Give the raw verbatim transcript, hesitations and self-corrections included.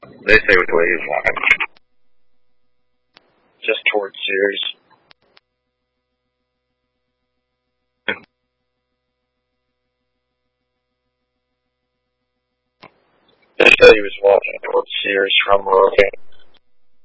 They say which way he's walking. Just towards Sears. They said he was walking towards Sears from Rogan.